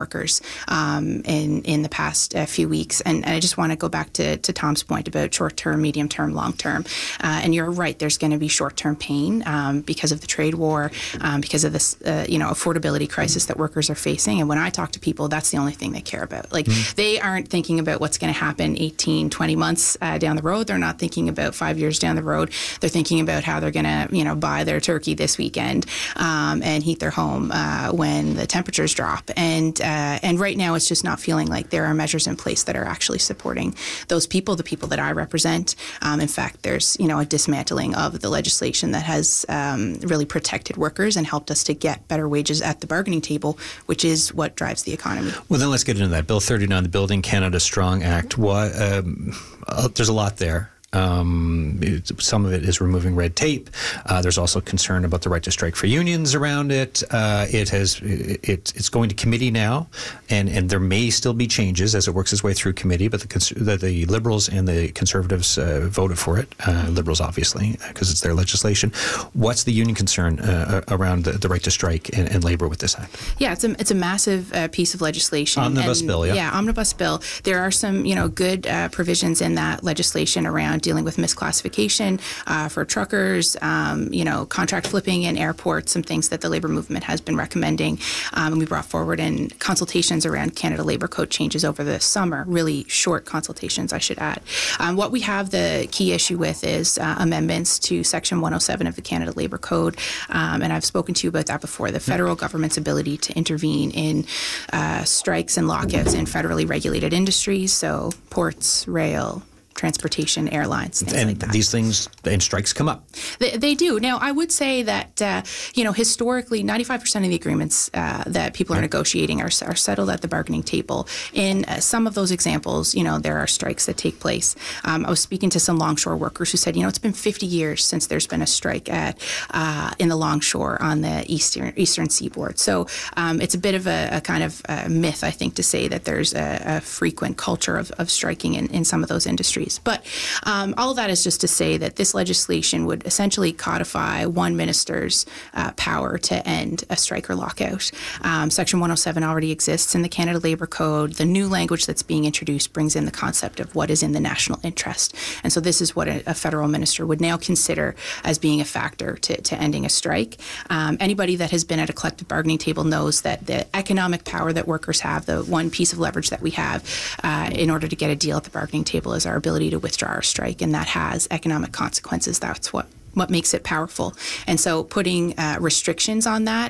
workers in the past few weeks. And I just want to go back to Tom's point about short-term, medium-term, long-term. And you're right, there's going to be short-term pain because of the trade war, because of this, affordability crisis that workers are facing. And when I talk to people, that's the only thing they care about. Like, they aren't thinking about what's going to happen 18, 20 months down the road. They're not thinking about 5 years down the road. They're thinking about how they're going to, buy their turkey this weekend and heat their home when the temperatures drop. And right now, it's just not feeling like there are measures in place that are actually supporting those people, the people that I represent. In fact, there's, a dismantling of the legislation that has really protected workers and helped us to get better wages at the bargaining table, which is what drives the economy. Well, then let's get into that. Bill 39, the Building Canada Strong Act. What? There's a lot there. Some of it is removing red tape. There's also concern about the right to strike for unions around it. It's going to committee now, and there may still be changes as it works its way through committee. But the Liberals and the Conservatives voted for it. Liberals, obviously, because it's their legislation. What's the union concern around the right to strike and labor with this act? Yeah, it's a massive piece of legislation. Omnibus bill, yeah. Yeah, omnibus bill. There are some good provisions in that legislation around dealing with misclassification for truckers, contract flipping in airports, some things that the labor movement has been recommending. And we brought forward in consultations around Canada Labor Code changes over the summer, really short consultations, I should add. What we have the key issue with is amendments to Section 107 of the Canada Labor Code. And I've spoken to you about that before, the federal government's ability to intervene in strikes and lockouts in federally regulated industries, so ports, rail, transportation, airlines, things like that. And these things and strikes come up. They do. Now, I would say that, historically, 95% of the agreements that people are negotiating are settled at the bargaining table. In some of those examples, there are strikes that take place. I was speaking to some longshore workers who said, it's been 50 years since there's been a strike in the longshore on the eastern seaboard. So it's a bit of a kind of myth, I think, to say that there's a frequent culture of striking in some of those industries. But all of that is just to say that this legislation would essentially codify one minister's power to end a strike or lockout. Section 107 already exists in the Canada Labor Code. The new language that's being introduced brings in the concept of what is in the national interest. And so this is what a federal minister would now consider as being a factor to ending a strike. Anybody that has been at a collective bargaining table knows that the economic power that workers have, the one piece of leverage that we have in order to get a deal at the bargaining table, is our ability to withdraw our strike, and that has economic consequences. That's what makes it powerful. And so putting restrictions on that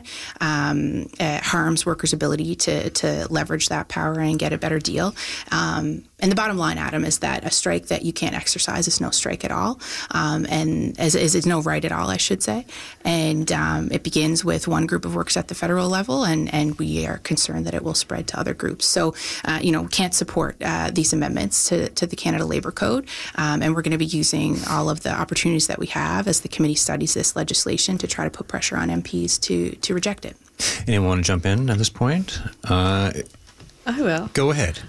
harms workers' ability to leverage that power and get a better deal. And the bottom line, Adam, is that a strike that you can't exercise is no strike at all, and is no right at all, I should say. And it begins with one group of workers at the federal level, and we are concerned that it will spread to other groups. So, can't support these amendments to the Canada Labor Code, and we're going to be using all of the opportunities that we have as the committee studies this legislation to try to put pressure on MPs to reject it. Anyone want to jump in at this point? I will. Go ahead.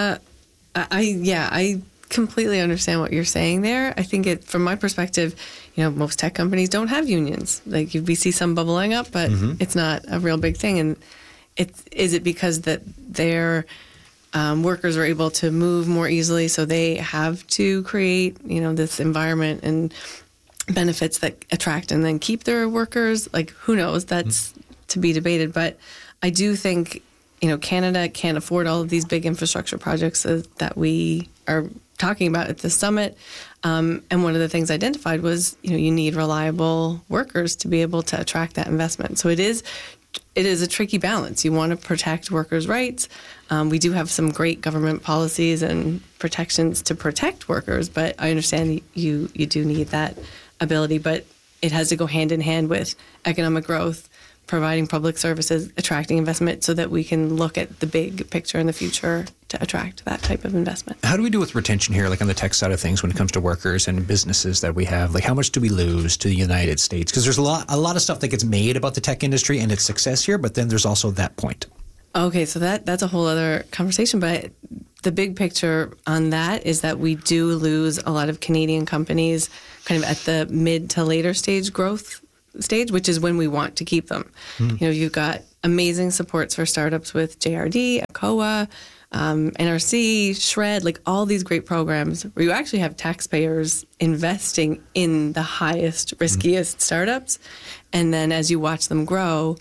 I completely understand what you're saying there. I think from my perspective, most tech companies don't have unions. Like, we see some bubbling up, but it's not a real big thing. And is it because that their workers are able to move more easily, so they have to create, this environment and benefits that attract and then keep their workers? Like, who knows? That's to be debated. But I do think Canada can't afford all of these big infrastructure projects that we are talking about at the summit. And one of the things identified was, you need reliable workers to be able to attract that investment. So it is a tricky balance. You want to protect workers' rights. We do have some great government policies and protections to protect workers, but I understand you do need that ability. But it has to go hand in hand with economic growth, providing public services, attracting investment, so that we can look at the big picture in the future to attract that type of investment. How do we do with retention here, like on the tech side of things, when it comes to workers and businesses that we have? Like, how much do we lose to the United States? Because there's a lot of stuff that gets made about the tech industry and its success here, but then there's also that point. Okay, so that's a whole other conversation, but the big picture on that is that we do lose a lot of Canadian companies kind of at the mid to later stage growth stage, which is when we want to keep them. You've got amazing supports for startups with JRD, COA, NRC, SHRED, like all these great programs where you actually have taxpayers investing in the highest, riskiest startups. And then as you watch them grow,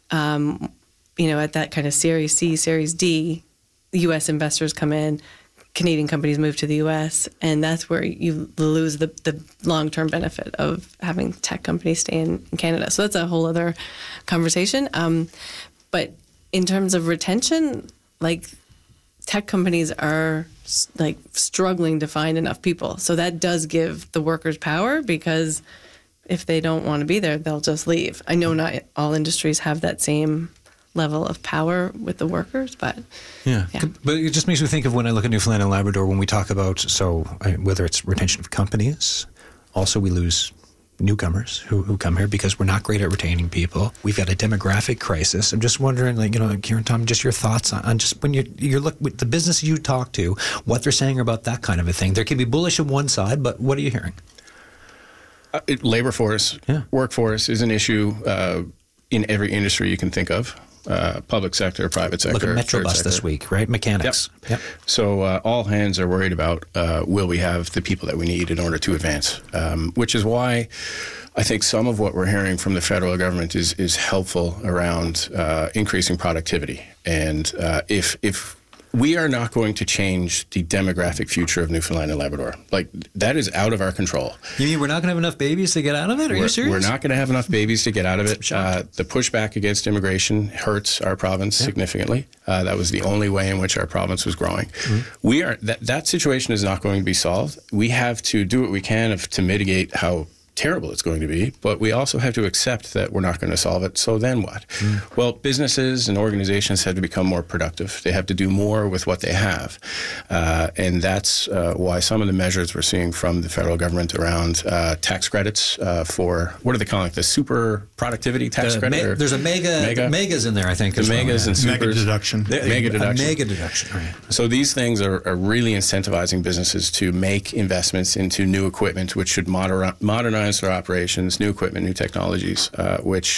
at that kind of Series C, Series D, U.S. investors come in, Canadian companies move to the U.S., and that's where you lose the long-term benefit of having tech companies stay in Canada. So that's a whole other conversation. But in terms of retention, like tech companies are like struggling to find enough people. So that does give the workers power, because if they don't want to be there, they'll just leave. I know not all industries have that same level of power with the workers, but yeah. But it just makes me think of when I look at Newfoundland and Labrador, when we talk about, whether it's retention of companies, also we lose newcomers who come here because we're not great at retaining people. We've got a demographic crisis. I'm just wondering, Kieran, Tom, just your thoughts on just when you look with the business you talk to, what they're saying about that kind of a thing. There can be bullish on one side, but what are you hearing? Labor force, workforce is an issue in every industry you can think of. Public sector, private sector. Look at Metrobus this week, right? Mechanics. Yep. So all hands are worried about will we have the people that we need in order to advance, which is why I think some of what we're hearing from the federal government is helpful around increasing productivity. And if we are not going to change the demographic future of Newfoundland and Labrador. Like, that is out of our control. You mean we're not going to have enough babies to get out of it? Are you serious? We're not going to have enough babies to get out of it. The pushback against immigration hurts our province significantly. That was the only way in which our province was growing. Mm-hmm. That situation is not going to be solved. We have to do what we can to mitigate how terrible it's going to be, but we also have to accept that we're not going to solve it. So then what? Well, businesses and organizations have to become more productive. They have to do more with what they have. And that's why some of the measures we're seeing from the federal government around tax credits for, what are they calling it? The super productivity tax credit? There's a megas in there, I think. The megas and supers. Mega deduction. Mega deduction. A mega deduction, right. So these things are really incentivizing businesses to make investments into new equipment, which should modernize their operations, new equipment, new technologies, which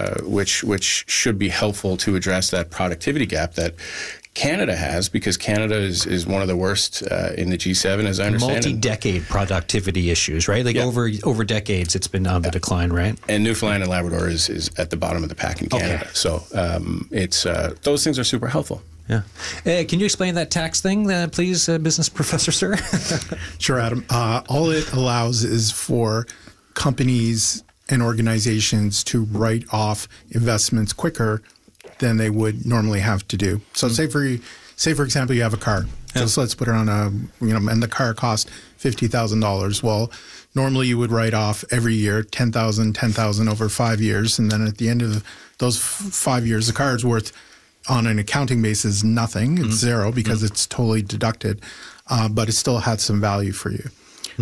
should be helpful to address that productivity gap that Canada has, because Canada is one of the worst in the G7, as I understand it. Multi-decade productivity issues, right? Like over decades, it's been on the decline, right? And Newfoundland and Labrador is at the bottom of the pack in Canada. Okay. So it's those things are super helpful. Yeah. Can you explain that tax thing, please, business professor, sir? Sure, Adam. All it allows is for companies and organizations to write off investments quicker than they would normally have to do. So say for example, you have a car. Just let's put it on and the car cost $50,000. Well, normally you would write off every year $10,000 over 5 years. And then at the end of those 5 years, the car is worth, on an accounting basis, nothing. It's zero because it's totally deducted. But it still had some value for you.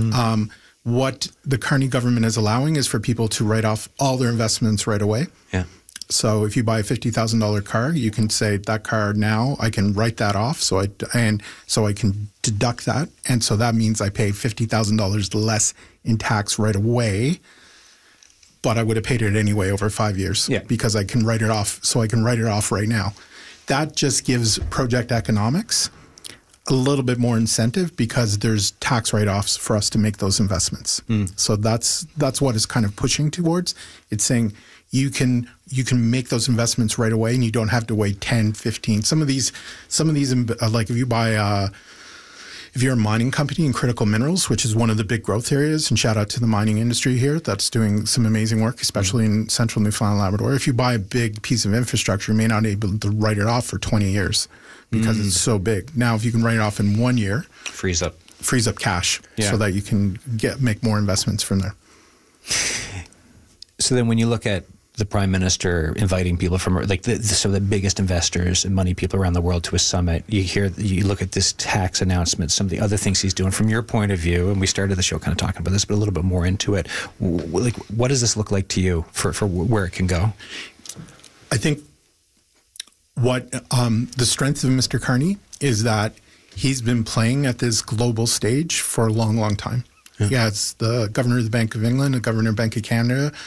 What the Carney government is allowing is for people to write off all their investments right away. Yeah. So if you buy a $50,000 car, you can say that car now I can write that off. So I can deduct that, and so that means I pay $50,000 less in tax right away. But I would have paid it anyway over 5 years because I can write it off. So I can write it off right now. That just gives project economics a little bit more incentive because there's tax write-offs for us to make those investments. So that's what it's kind of pushing towards. It's saying you can make those investments right away and you don't have to wait 10, 15. Some of these, like if you buy, if you're a mining company in critical minerals, which is one of the big growth areas, and shout out to the mining industry here that's doing some amazing work, especially in central Newfoundland and Labrador. If you buy a big piece of infrastructure, you may not be able to write it off for 20 years. Because it's so big. Now, if you can write it off in 1 year, frees up cash so that you can make more investments from there. So then, when you look at the Prime Minister inviting people from some of the biggest investors and money people around the world to a summit, you look at this tax announcement, some of the other things he's doing from your point of view, and we started the show kind of talking about this, but a little bit more into it. Like, what does this look like to you for where it can go? I think what the strength of Mr. Carney is that he's been playing at this global stage for a long, long time. Yeah. He has the governor of the Bank of England, the governor of Bank of Canada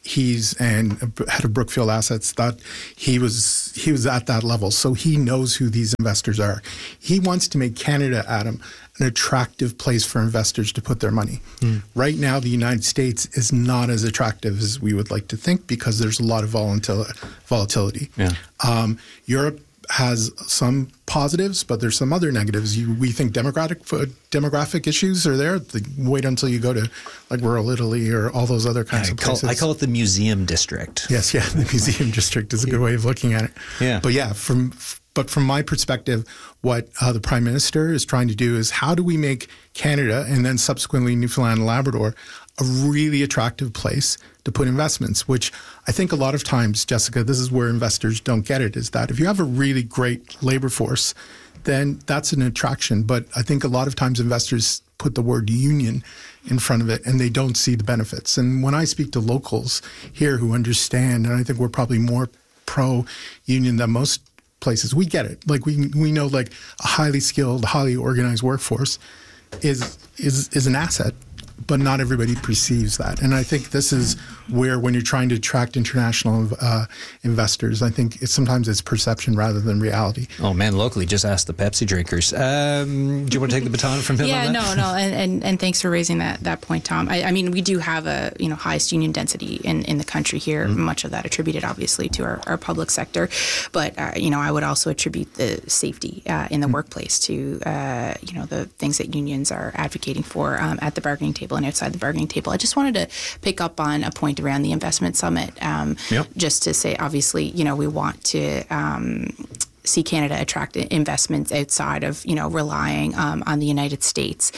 he's and head of Brookfield Assets, that he was at that level. So he knows who these investors are. He wants to make Canada, Adam, an attractive place for investors to put their money. Right now, the United States is not as attractive as we would like to think because there's a lot of volatility. Yeah. Europe has some positives, but there's some other negatives. We think demographic issues are there. Wait until you go to like rural Italy or all those other kinds of places. I call it the museum district. Yes, yeah, the museum district is a good way of looking at it. Yeah. But yeah, from my perspective, what the Prime Minister is trying to do is how do we make Canada and then subsequently Newfoundland and Labrador a really attractive place to put investments, which I think a lot of times, Jessica, this is where investors don't get it, is that if you have a really great labor force, then that's an attraction. But I think a lot of times investors put the word union in front of it and they don't see the benefits. And when I speak to locals here who understand, and I think we're probably more pro-union than most places, we get it. Like we know like a highly skilled, highly organized workforce is an asset, but not everybody perceives that. And I think this is where when you're trying to attract international investors, I think sometimes it's perception rather than reality. Oh man, locally, just ask the Pepsi drinkers. Do you want to take the baton from him? Yeah, on that? no, and thanks for raising that point, Tom. I mean, we do have a highest union density in the country here. Much of that attributed obviously to our public sector, but I would also attribute the safety in the workplace to the things that unions are advocating for at the bargaining table and outside the bargaining table. I just wanted to pick up on a point around the investment summit, just to say, obviously, we want to see Canada attract investments outside of, relying on the United States.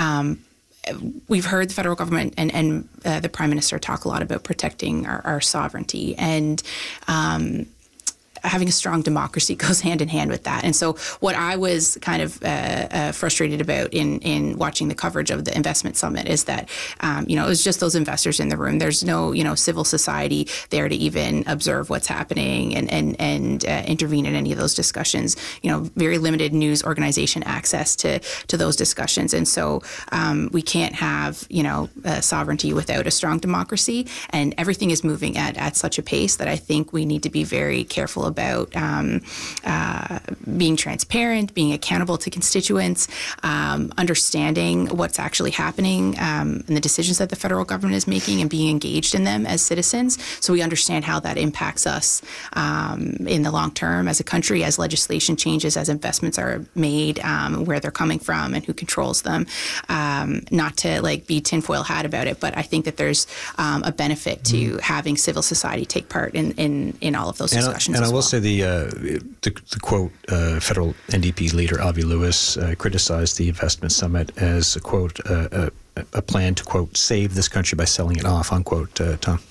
We've heard the federal government and the Prime Minister talk a lot about protecting our sovereignty, and having a strong democracy goes hand in hand with that. And so what I was kind of frustrated about in watching the coverage of the investment summit is that, it was just those investors in the room. There's no, civil society there to even observe what's happening and intervene in any of those discussions. Very limited news organization access to those discussions. And so we can't have, sovereignty without a strong democracy. And everything is moving at such a pace that I think we need to be very careful about being transparent, being accountable to constituents, understanding what's actually happening and the decisions that the federal government is making, and being engaged in them as citizens, so we understand how that impacts us in the long term as a country, as legislation changes, as investments are made, where they're coming from and who controls them. Not to be tinfoil hat about it, but I think that there's a benefit to having civil society take part in all of those discussions. And I will say the quote, federal NDP leader Avi Lewis criticized the investment summit as a quote, a plan to quote, save this country by selling it off, unquote, Tom.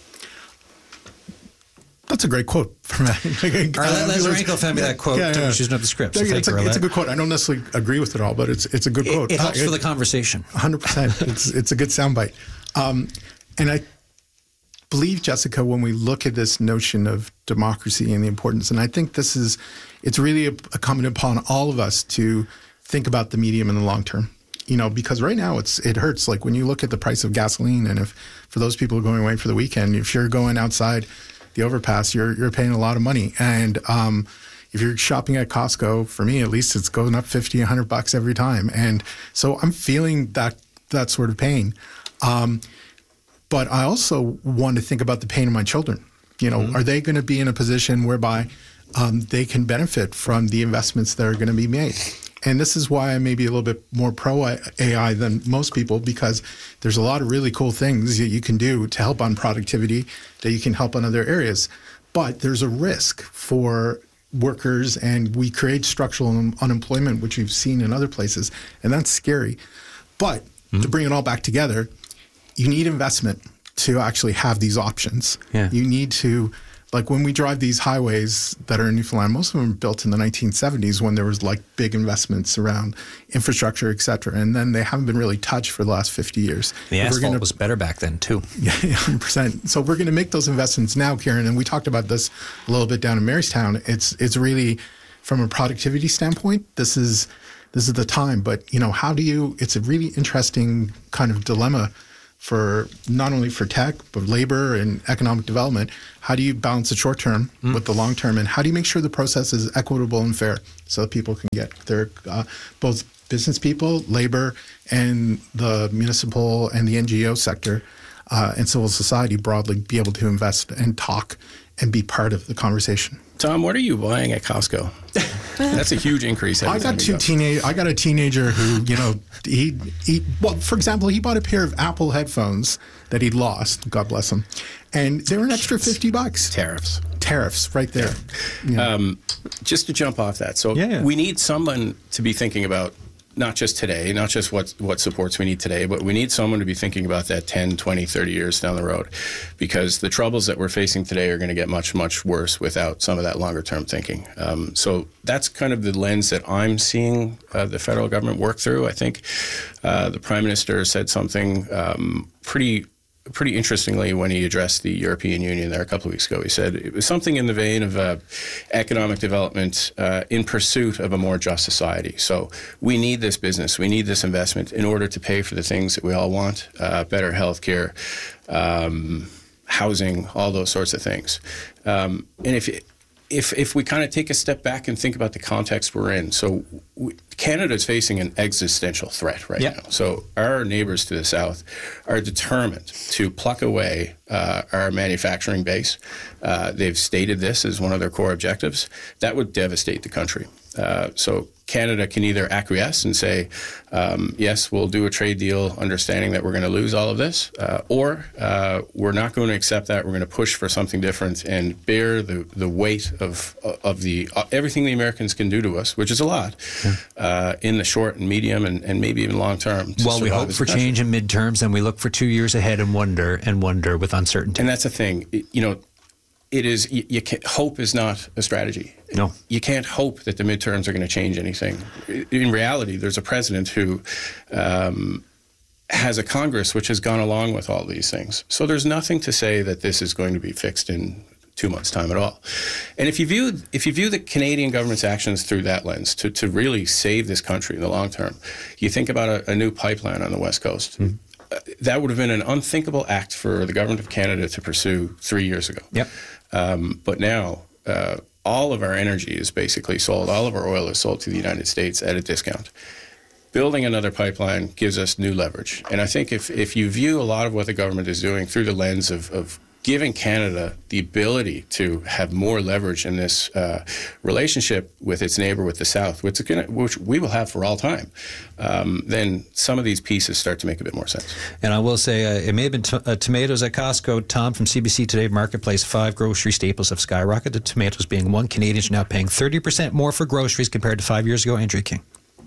That's a great quote from Arlette Lazarenko found me that quote. She's not the script. So it's a good quote. I don't necessarily agree with it all, but it's a good quote. It helps for the conversation. 100%. It's a good soundbite. And I believe, Jessica, when we look at this notion of democracy and the importance, and I think it's really incumbent upon all of us to think about the medium and the long term. Because right now it hurts. Like when you look at the price of gasoline, and if for those people who are going away for the weekend, if you're going outside the overpass, you're paying a lot of money. And if you're shopping at Costco, for me at least, it's going up $50, $100 every time. And so I'm feeling that sort of pain. But I also want to think about the pain of my children. Are they going to be in a position whereby they can benefit from the investments that are going to be made? And this is why I may be a little bit more pro-AI than most people, because there's a lot of really cool things that you can do to help on productivity, that you can help on other areas. But there's a risk for workers, and we create structural unemployment, which we've seen in other places, and that's scary. But to bring it all back together, you need investment to actually have these options. Yeah. You need to, when we drive these highways that are in Newfoundland, most of them were built in the 1970s when there was big investments around infrastructure, et cetera. And then they haven't been really touched for the last 50 years. The asphalt was better back then too. Yeah, 100%. So we're going to make those investments now, Karen. And we talked about this a little bit down in Marystown. It's really, from a productivity standpoint, this is the time. But, it's a really interesting kind of dilemma for not only for tech, but labor and economic development. How do you balance the short term with the long term? And how do you make sure the process is equitable and fair so that people can get their, both business people, labor, and the municipal and the NGO sector and civil society broadly be able to invest and talk and be part of the conversation? Tom, what are you buying at Costco? That's a huge increase. I got I got a teenager who, well, for example, he bought a pair of Apple headphones that he'd lost. God bless him, and they were an extra $50. Tariffs, right there. Yeah. Just to jump off that, so we need someone to be thinking about not just today, not just what supports we need today, but we need someone to be thinking about that 10, 20, 30 years down the road, because the troubles that we're facing today are going to get much, much worse without some of that longer term thinking. So that's kind of the lens that I'm seeing the federal government work through. I think the Prime Minister said something pretty interestingly when he addressed the European Union there a couple of weeks ago. He said it was something in the vein of economic development in pursuit of a more just society. So we need this business, we need this investment in order to pay for the things that we all want, better healthcare, housing, all those sorts of things. And if we kind of take a step back and think about the context we're in, so Canada is facing an existential threat right now. So our neighbors to the south are determined to pluck away our manufacturing base. They've stated this as one of their core objectives. That would devastate the country. So Canada can either acquiesce and say, yes, we'll do a trade deal understanding that we're going to lose all of this, or we're not going to accept that. We're going to push for something different and bear the weight of the everything the Americans can do to us, which is a lot, in the short and medium and maybe even long term. Well, we hope for change in midterms, and we look for 2 years ahead and wonder with uncertainty. And that's the thing, it is, you can't, hope is not a strategy. No. You can't hope that the midterms are going to change anything. In reality, there's a president who has a Congress which has gone along with all these things. So there's nothing to say that this is going to be fixed in 2 months' time at all. And if you view the Canadian government's actions through that lens, to really save this country in the long term, you think about a new pipeline on the West Coast. Mm-hmm. That would have been an unthinkable act for the government of Canada to pursue 3 years ago. Yep. But now, all of our energy is basically sold, all of our oil is sold to the United States at a discount. Building another pipeline gives us new leverage. And I think if you view a lot of what the government is doing through the lens of giving Canada the ability to have more leverage in this relationship with its neighbor, with the South, which we will have for all time, then some of these pieces start to make a bit more sense. And I will say, it may have been tomatoes at Costco. Tom from CBC Today Marketplace, 5 grocery staples have skyrocketed. Tomatoes being one. Canadians are now paying 30% more for groceries compared to 5 years ago. Andrea King.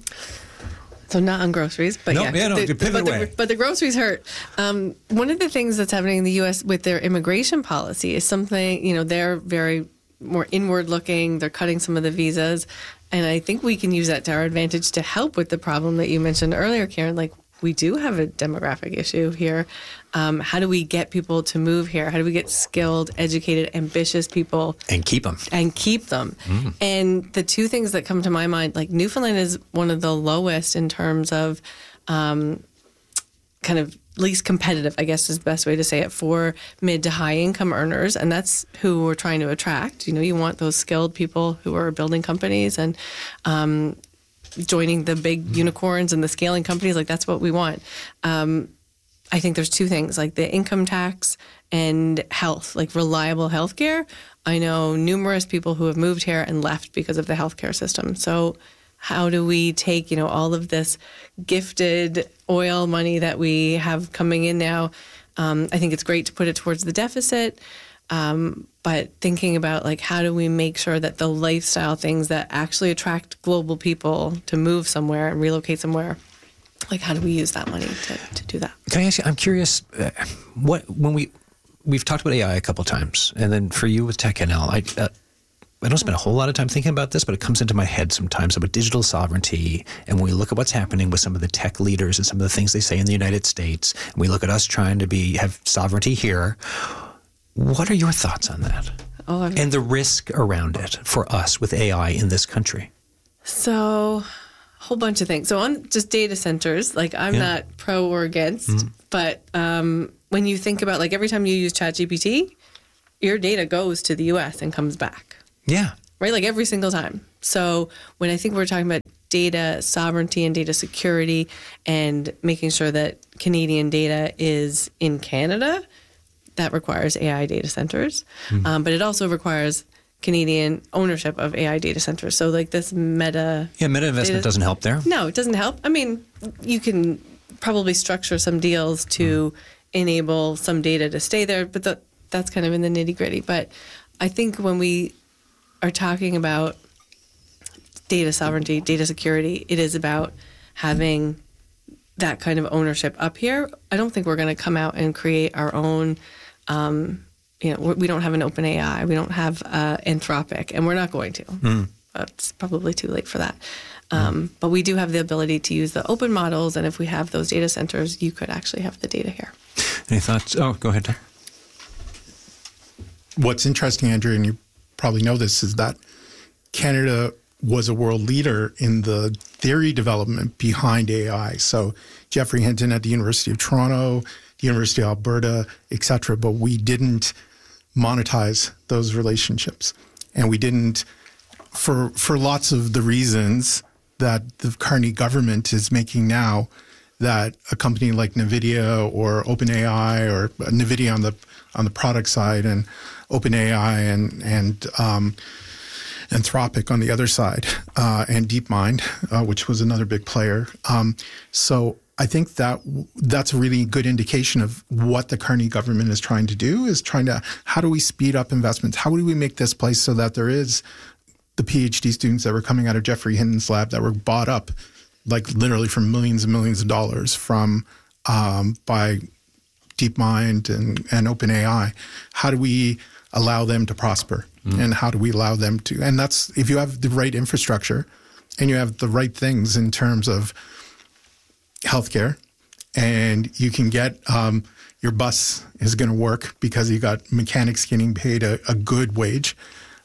So not on groceries, but but the groceries hurt. One of the things that's happening in the U.S. with their immigration policy is something, they're very more inward looking. They're cutting some of the visas. And I think we can use that to our advantage to help with the problem that you mentioned earlier, Karen. Like, we do have a demographic issue here. How do we get people to move here? How do we get skilled, educated, ambitious people? And keep them. Mm. And the two things that come to my mind, like Newfoundland is one of the lowest in terms of kind of least competitive, I guess is the best way to say it, for mid to high income earners. And that's who we're trying to attract. You want those skilled people who are building companies and joining the big unicorns and the scaling companies. Like, that's what we want. I think there's two things, like the income tax and health, like reliable healthcare. I know numerous people who have moved here and left because of the healthcare system. So how do we take, all of this gifted oil money that we have coming in now? I think it's great to put it towards the deficit. But thinking about, like, how do we make sure that the lifestyle things that actually attract global people to move somewhere and relocate somewhere, like, how do we use that money to do that? Can I ask you, I'm curious, we've talked about AI a couple times, and then for you with TechNL, I don't spend a whole lot of time thinking about this, but it comes into my head sometimes about digital sovereignty. And when we look at what's happening with some of the tech leaders and some of the things they say in the United States, and we look at us trying to have sovereignty here, what are your thoughts on that? And the risk around it for us with AI in this country? So, a whole bunch of things. So on just data centers, like, I'm not pro or against. But when you think about, like, every time you use ChatGPT, your data goes to the U.S. and comes back. Yeah. Right? Like every single time. So when I think we're talking about data sovereignty and data security and making sure that Canadian data is in Canada, that requires AI data centers. But it also requires Canadian ownership of AI data centers. So like this Meta... Yeah, Meta investment doesn't help there. No, it doesn't help. I mean, you can probably structure some deals to enable some data to stay there, but that's kind of in the nitty gritty. But I think when we are talking about data sovereignty, data security, it is about having that kind of ownership up here. I don't think we're going to come out and create our own, we don't have an OpenAI, we don't have Anthropic, and we're not going to. It's probably too late for that. But we do have the ability to use the open models, and if we have those data centers, you could actually have the data here. Any thoughts? Oh, go ahead, Tom. What's interesting, Andrew, and you probably know this, is that Canada was a world leader in the theory development behind AI. So Geoffrey Hinton at the University of Toronto, the University of Alberta, et cetera, but we didn't monetize those relationships. And we didn't, for lots of the reasons that the Carney government is making now, that a company like NVIDIA or OpenAI, or NVIDIA on the product side, and OpenAI and Anthropic on the other side, and DeepMind, which was another big player. So I think that's a really good indication of what the Carney government is trying to do, is trying to, how do we speed up investments? How do we make this place so that there is the PhD students that were coming out of Geoffrey Hinton's lab that were bought up, like literally for millions and millions of dollars from by DeepMind and OpenAI. How do we allow them to prosper? And how do we allow them to? And that's, if you have the right infrastructure and you have the right things in terms of healthcare, and you can get your bus is going to work because you got mechanics getting paid a good wage,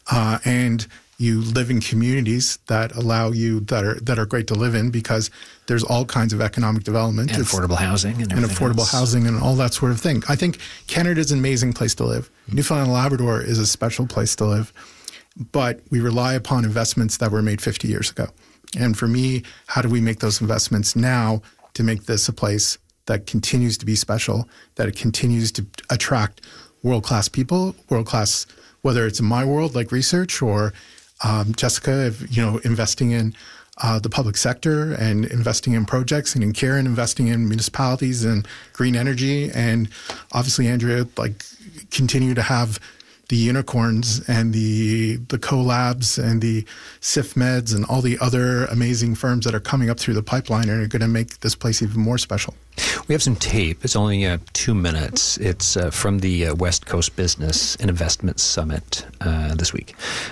and you live in communities that allow you, that are great to live in, because there's all kinds of economic development. And affordable housing and everything affordable else. housing and all that sort of thing. I think Canada is an amazing place to live. Newfoundland and Labrador is a special place to live, but we rely upon investments that were made 50 years ago. And for me, how do we make those investments now to make this a place that continues to be special, that it continues to attract world-class people, world-class, whether it's in my world like research, or Jessica, investing in the public sector and investing in projects, and in Karen investing in municipalities and green energy, and obviously Andrea, like, continue to have the unicorns and the collabs and the SIFMEDs and all the other amazing firms that are coming up through the pipeline and are going to make this place even more special. We have some tape. It's only 2 minutes. It's from the West Coast Business and Investment Summit this week.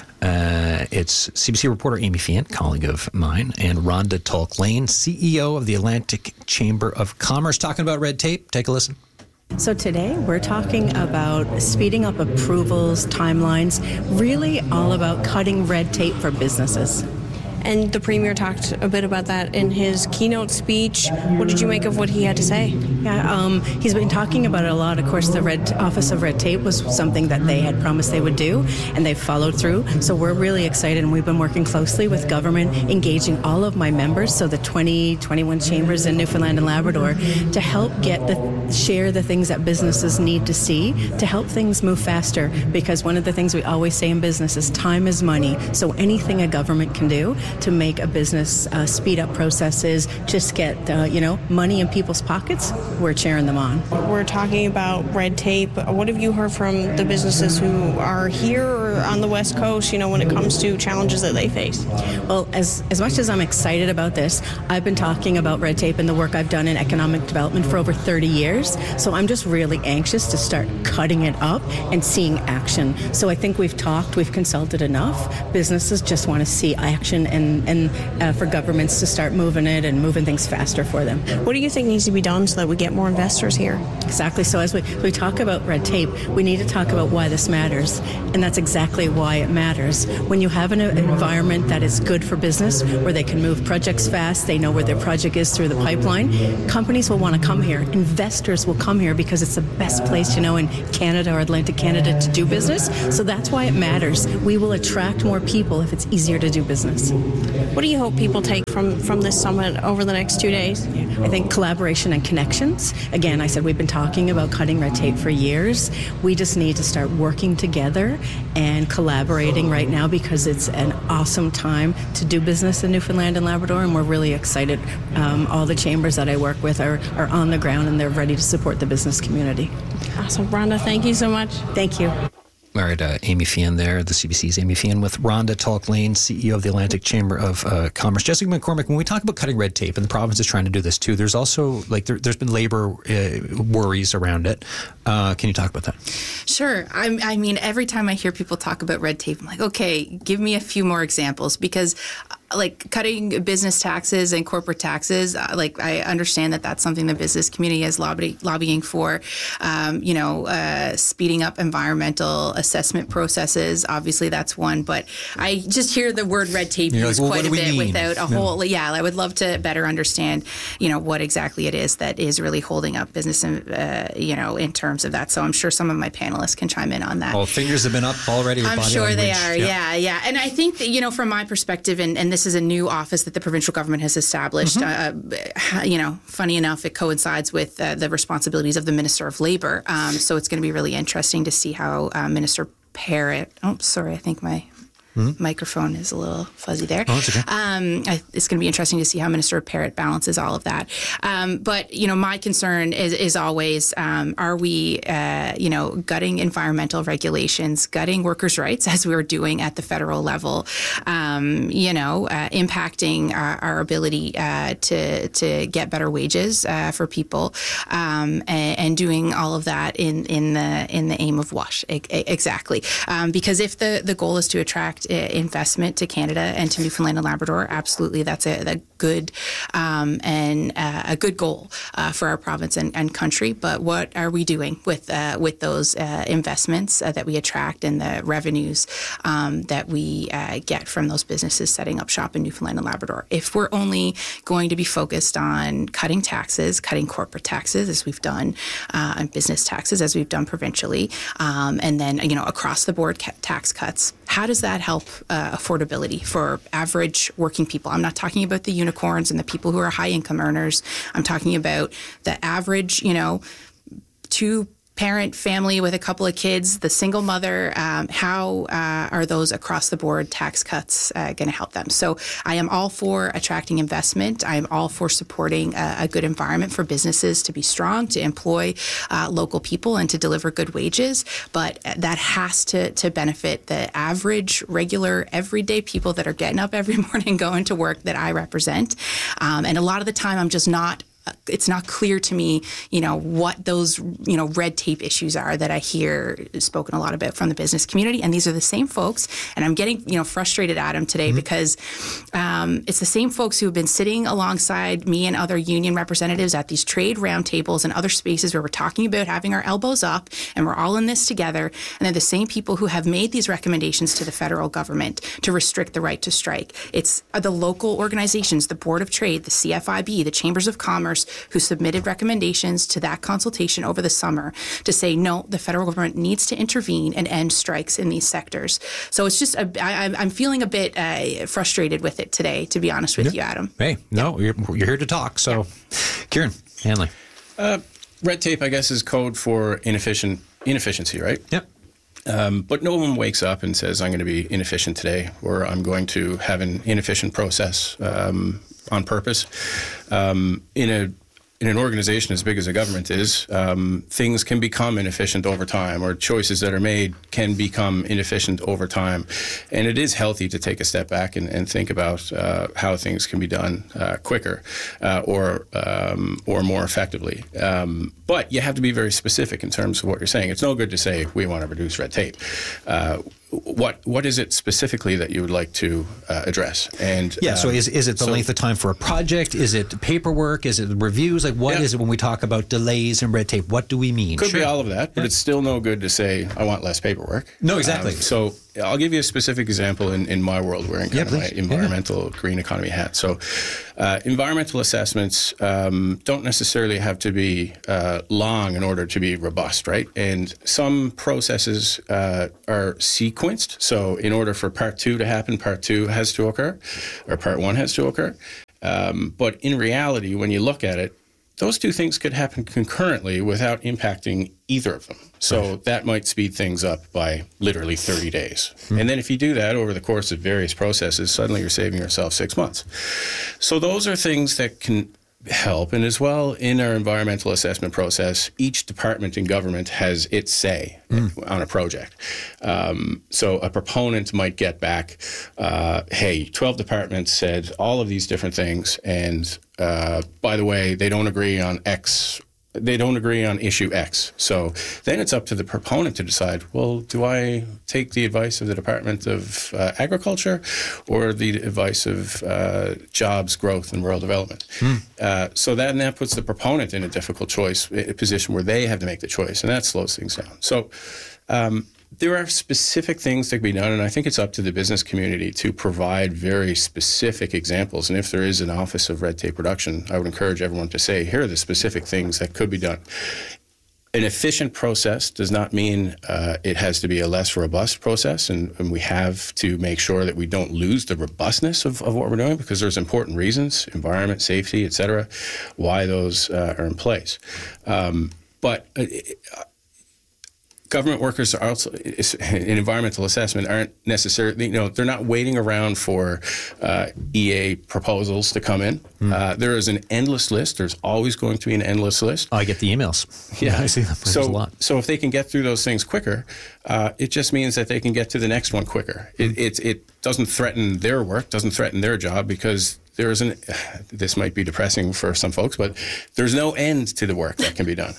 It's CBC reporter Amy Fiant, colleague of mine, and Rhonda Tulk-Lane, CEO of the Atlantic Chamber of Commerce, talking about red tape. Take a listen. So today we're talking about speeding up approvals, timelines, really all about cutting red tape for businesses. And the Premier talked a bit about that in his keynote speech. What did you make of what he had to say? Yeah, he's been talking about it a lot. Of course, the Office of Red Tape was something that they had promised they would do, and they've followed through. So we're really excited, and we've been working closely with government, engaging all of my members, so the 21 chambers in Newfoundland and Labrador, to help share the things that businesses need to see to help things move faster. Because one of the things we always say in business is time is money. So anything a government can do to make a business speed up processes, just get money in people's pockets, we're cheering them on. We're talking about red tape. What have you heard from the businesses who are here or on the West Coast, when it comes to challenges that they face? Well, as much as I'm excited about this, I've been talking about red tape and the work I've done in economic development for over 30 years. So I'm just really anxious to start cutting it up and seeing action. So I think we've consulted enough. Businesses just want to see action and and for governments to start moving it and moving things faster for them. What do you think needs to be done so that we get more investors here? Exactly. So as we talk about red tape, we need to talk about why this matters. And that's exactly why it matters. When you have an environment that is good for business, where they can move projects fast, they know where their project is through the pipeline, companies will want to come here. Investors will come here because it's the best place, in Canada or Atlantic Canada to do business. So that's why it matters. We will attract more people if it's easier to do business. What do you hope people take from this summit over the next 2 days? I think collaboration and connections. Again, I said we've been talking about cutting red tape for years. We just need to start working together and collaborating right now because it's an awesome time to do business in Newfoundland and Labrador, and we're really excited. All the chambers that I work with are on the ground and they're ready to support the business community. Awesome. Rhonda, thank you so much. Thank you. All right, Amy Fian there, the CBC's Amy Fian with Rhonda Tulk-Lane, CEO of the Atlantic Chamber of Commerce. Jessica McCormick, when we talk about cutting red tape, and the province is trying to do this too, there's also, there's been labor worries around it. Can you talk about that? Sure. I mean, every time I hear people talk about red tape, I'm like, okay, give me a few more examples because cutting business taxes and corporate taxes, I understand that that's something the business community is lobbying for. Speeding up environmental assessment processes, obviously that's one. But I just hear the word red tape used quite a bit without a whole. Yeah, I would love to better understand, what exactly it is that is really holding up business, in terms of that. So I'm sure some of my panelists can chime in on that. Well, fingers have been up already. With I'm body sure language. they are. Yeah. And I think that, from my perspective, and this is a new office that the provincial government has established. Funny enough, it coincides with the responsibilities of the Minister of Labour. So it's going to be really interesting to see how Minister Parrott. Oh, sorry, I think my microphone is a little fuzzy there. Oh, it's okay. It's going to be interesting to see how Minister Parrott balances all of that. But my concern is always, are we, gutting environmental regulations, gutting workers' rights as we were doing at the federal level, impacting our ability to get better wages for people, and doing all of that in the aim of WASH. Exactly. Because if the goal is to attract investment to Canada and to Newfoundland and Labrador, absolutely, that's a good and a good goal for our province and country. But what are we doing with those investments that we attract and the revenues that we get from those businesses setting up shop in Newfoundland and Labrador? If we're only going to be focused on cutting taxes, cutting corporate taxes as we've done, and business taxes as we've done provincially, and then across the board tax cuts, how does that help affordability for average working people? I'm not talking about the unicorns and the people who are high income earners. I'm talking about the average, two-parent family with a couple of kids, the single mother. How are those across the board tax cuts going to help them? So I am all for attracting investment. I am all for supporting a good environment for businesses to be strong, to employ local people and to deliver good wages. But that has to benefit the average, regular, everyday people that are getting up every morning going to work that I represent. And a lot of the time I'm just not it's not clear to me, what those, red tape issues are that I hear spoken a lot about from the business community. And these are the same folks. And I'm getting, frustrated at them today because it's the same folks who have been sitting alongside me and other union representatives at these trade roundtables and other spaces where we're talking about having our elbows up and we're all in this together. And they're the same people who have made these recommendations to the federal government to restrict the right to strike. It's the local organizations, the Board of Trade, the CFIB, the Chambers of Commerce, who submitted recommendations to that consultation over the summer to say, no, the federal government needs to intervene and end strikes in these sectors. So it's just, I'm feeling a bit frustrated with it today, to be honest with you, Adam. Hey, no, you're here to talk. So, Kieran Hanley. Red tape, I guess, is code for inefficiency, right? Yep. But no one wakes up and says, I'm going to be inefficient today, or I'm going to have an inefficient process on purpose. In an organization as big as a government is, things can become inefficient over time, or choices that are made can become inefficient over time. And it is healthy to take a step back and think about how things can be done quicker or more effectively. But you have to be very specific in terms of what you're saying. It's no good to say we want to reduce red tape. what is it specifically that you would like to address? And so is it the length of time for a project? Is it paperwork? Is it reviews? Like what is it when we talk about delays and red tape? What do we mean? Could be all of that, but it's still no good to say I want less paperwork. No, exactly. So I'll give you a specific example in my world wearing kind of my environmental green economy hat. So environmental assessments don't necessarily have to be long in order to be robust, right? And some processes are sequenced. So in order for part 2 to happen, part 2 has to occur, or part 1 has to occur. But in reality, when you look at it, those two things could happen concurrently without impacting either of them. So that might speed things up by literally 30 days. And then if you do that over the course of various processes, suddenly you're saving yourself 6 months. So those are things that can help. And as well, in our environmental assessment process, each department in government has its say on a project. So a proponent might get back, hey, 12 departments said all of these different things, and by the way, they don't agree on X. They don't agree on issue X. So then it's up to the proponent to decide, well, do I take the advice of the Department of Agriculture or the advice of Jobs, Growth, and Rural Development? So that puts the proponent in a difficult choice, a position where they have to make the choice, and that slows things down. So there are specific things that can be done, and I think it's up to the business community to provide very specific examples. And if there is an Office of Red Tape Reduction, I would encourage everyone to say, here are the specific things that could be done. An efficient process does not mean it has to be a less robust process, and we have to make sure that we don't lose the robustness of what we're doing, because there's important reasons, environment, safety, et cetera, why those are in place. But government workers are also in environmental assessment aren't necessarily, they're not waiting around for EA proposals to come in. There is an endless list. There's always going to be an endless list. I get the emails. Yeah, I see them. There's a lot. So if they can get through those things quicker, it just means that they can get to the next one quicker. It doesn't threaten their work, doesn't threaten their job, because there isn't, this might be depressing for some folks, but there's no end to the work that can be done.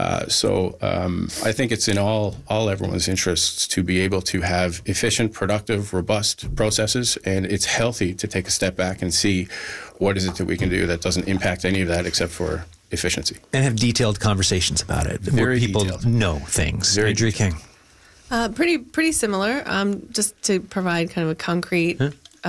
So I think it's in all everyone's interests to be able to have efficient, productive, robust processes, and it's healthy to take a step back and see what is it that we can do that doesn't impact any of that except for efficiency. And have detailed conversations about it, where people know things. Adri King. Pretty similar. Just to provide kind of a concrete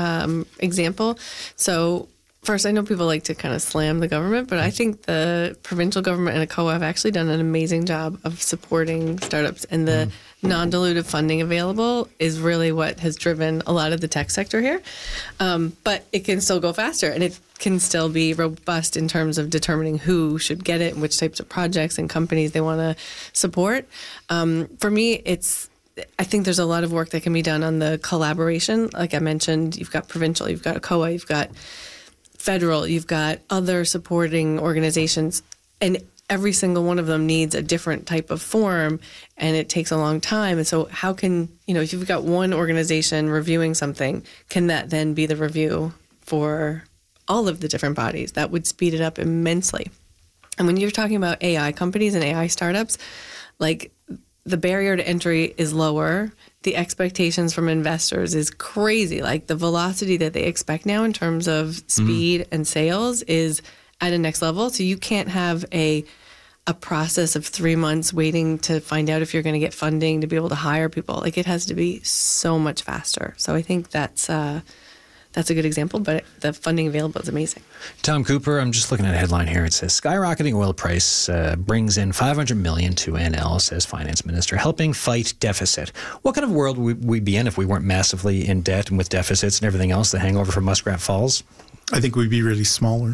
example. So first, I know people like to kind of slam the government, but I think the provincial government and ACOA have actually done an amazing job of supporting startups, and the non-dilutive funding available is really what has driven a lot of the tech sector here. But it can still go faster, and it can still be robust in terms of determining who should get it and which types of projects and companies they want to support. For me, I think there's a lot of work that can be done on the collaboration. Like I mentioned, you've got provincial, you've got ACOA, you've got federal, you've got other supporting organizations, and every single one of them needs a different type of form, and it takes a long time. And so how can, if you've got one organization reviewing something, can that then be the review for all of the different bodies? That would speed it up immensely. And when you're talking about AI companies and AI startups, like, the barrier to entry is lower. The expectations from investors is crazy. Like, the velocity that they expect now in terms of speed and sales is at a next level. So you can't have a process of 3 months waiting to find out if you're going to get funding to be able to hire people. Like, it has to be so much faster. So I think that's a good example, but the funding available is amazing. Tom Cooper, I'm just looking at a headline here. It says, skyrocketing oil price brings in $500 million to NL, says Finance Minister, helping fight deficit. What kind of world would we be in if we weren't massively in debt and with deficits and everything else, the hangover from Muskrat Falls? I think we'd be really smaller.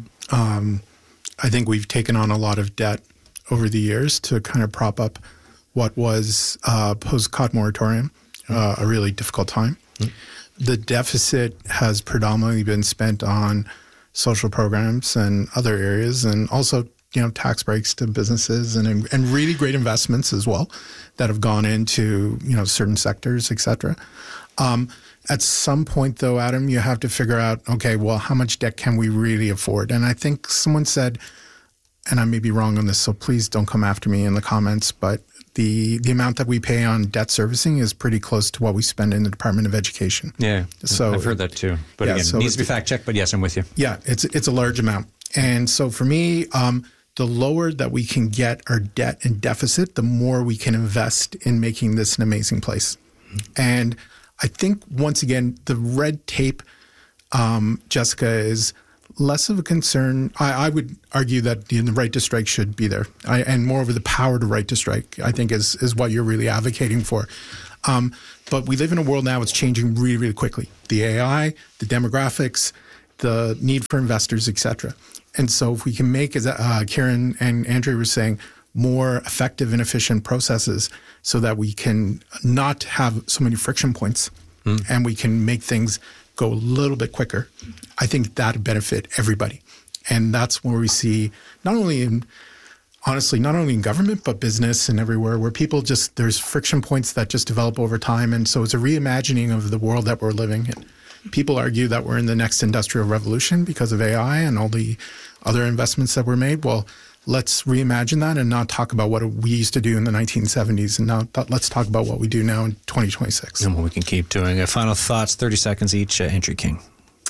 I think we've taken on a lot of debt over the years to kind of prop up what was post-COT moratorium, a really difficult time. The deficit has predominantly been spent on social programs and other areas, and also, tax breaks to businesses and really great investments as well that have gone into, certain sectors, et cetera. At some point, though, Adam, you have to figure out, okay, well, how much debt can we really afford? And I think someone said, and I may be wrong on this, so please don't come after me in the comments, but The amount that we pay on debt servicing is pretty close to what we spend in the Department of Education. Yeah, so I've heard that too. But again, it needs to be fact checked. But yes, I'm with you. Yeah, it's a large amount. And so for me, the lower that we can get our debt and deficit, the more we can invest in making this an amazing place. And I think, once again, the red tape, Jessica, is less of a concern. I would argue that the right to strike should be there. And moreover, the power to right to strike, I think, is what you're really advocating for. But we live in a world now that's changing really, really quickly. The AI, the demographics, the need for investors, et cetera. And so if we can make, as Karen and Andrea were saying, more effective and efficient processes so that we can not have so many friction points and we can make things go a little bit quicker, I think that would benefit everybody. And that's where we see not only in government, but business and everywhere, where people there's friction points that just develop over time. And so it's a reimagining of the world that we're living in. People argue that we're in the next industrial revolution because of AI and all the other investments that were made. Well, let's reimagine that and not talk about what we used to do in the 1970s. And now let's talk about what we do now in 2026. And what we can keep doing. Final thoughts, 30 seconds each. Andrea King.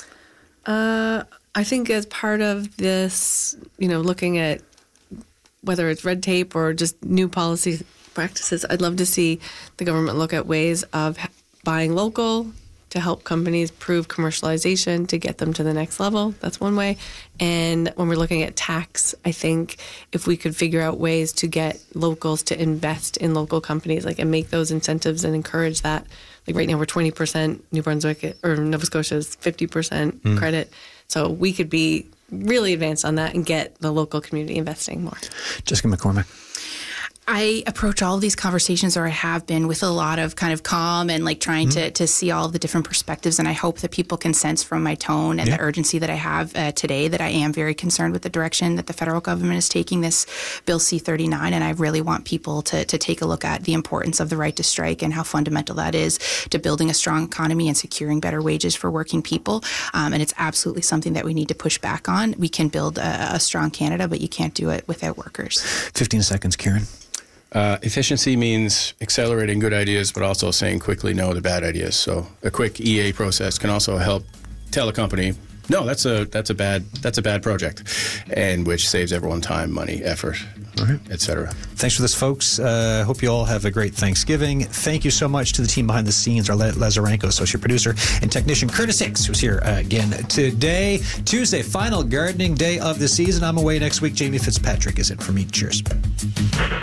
I think as part of this, looking at whether it's red tape or just new policy practices, I'd love to see the government look at ways of buying local to help companies prove commercialization to get them to the next level. That's one way. And when we're looking at tax, I think if we could figure out ways to get locals to invest in local companies, and make those incentives and encourage that. Like right now we're 20%, New Brunswick or Nova Scotia is 50% credit. So we could be really advanced on that and get the local community investing more. Jessica McCormick. I approach all of these conversations, or I have been, with a lot of kind of calm and trying to see all of the different perspectives. And I hope that people can sense from my tone and the urgency that I have today that I am very concerned with the direction that the federal government is taking this Bill C-39. And I really want people to take a look at the importance of the right to strike and how fundamental that is to building a strong economy and securing better wages for working people. And it's absolutely something that we need to push back on. We can build a strong Canada, but you can't do it without workers. 15 seconds, Karen. Efficiency means accelerating good ideas, but also saying quickly no to bad ideas. So a quick EA process can also help tell a company, no, that's a bad project, and which saves everyone time, money, effort, etc. Thanks for this, folks. Hope you all have a great Thanksgiving. Thank you so much to the team behind the scenes, Arlette Lazarenko, associate producer, and technician Curtis Hicks, who's here again today, Tuesday, final gardening day of the season. I'm away next week. Jamie Fitzpatrick is in for me. Cheers.